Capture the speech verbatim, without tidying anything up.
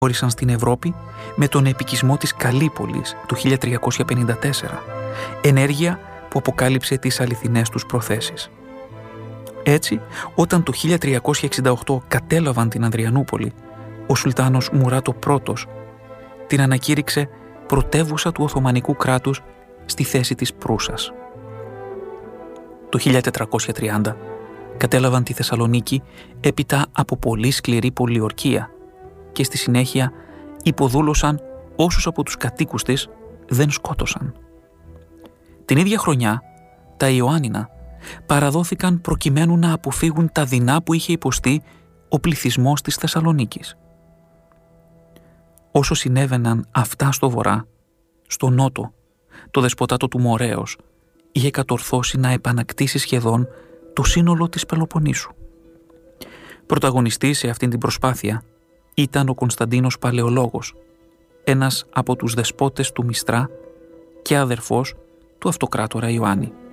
χώρισαν στην Ευρώπη με τον επικισμό της Καλύπολης του χίλια τριακόσια πενήντα τέσσερα, ενέργεια που αποκάλυψε τις αληθινές τους προθέσεις. Έτσι, όταν το χίλια τριακόσια εξήντα οκτώ κατέλαβαν την Ανδριανούπολη, ο Σουλτάνος Μουράτο πρώτος την ανακήρυξε πρωτεύουσα του Οθωμανικού κράτους στη θέση της Προύσας. Το χίλια τετρακόσια τριάντα κατέλαβαν τη Θεσσαλονίκη έπειτα από πολύ σκληρή πολιορκία και στη συνέχεια υποδούλωσαν όσους από τους κατοίκους της δεν σκότωσαν. Την ίδια χρονιά, τα Ιωάννινα παραδόθηκαν προκειμένου να αποφύγουν τα δεινά που είχε υποστεί ο πληθυσμός της Θεσσαλονίκης. Όσο συνέβαιναν αυτά στο βορρά, στο νότο, το δεσποτάτο του Μορέως είχε κατορθώσει να επανακτήσει σχεδόν το σύνολο της Πελοποννήσου. Πρωταγωνιστής σε αυτήν την προσπάθεια ήταν ο Κωνσταντίνος Παλαιολόγος, ένας από τους δεσπότες του Μιστρά και αδερφός του αυτοκράτορα Ιωάννη.